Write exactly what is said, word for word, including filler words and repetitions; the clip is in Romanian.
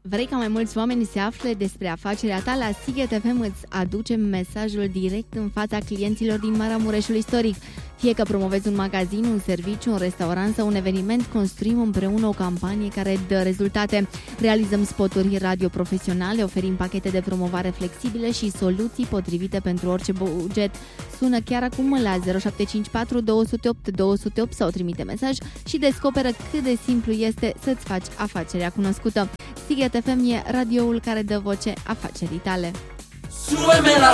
Vrei ca mai mulți oameni să afle despre afacerea ta? La Sighet F M îți aducem mesajul direct în fața clienților din Maramureșul istoric. Fie că promovezi un magazin, un serviciu, un restaurant sau un eveniment, construim împreună o campanie care dă rezultate. Realizăm spoturi radio profesionale, oferim pachete de promovare flexibile și soluții potrivite pentru orice buget. Sună chiar acum la zero șapte cinci patru doi zero opt doi zero opt sau trimite mesaj și descoperă cât de simplu este să-ți faci afacerea cunoscută. Sighet F M e radioul care dă voce afacerii tale. Súbeme la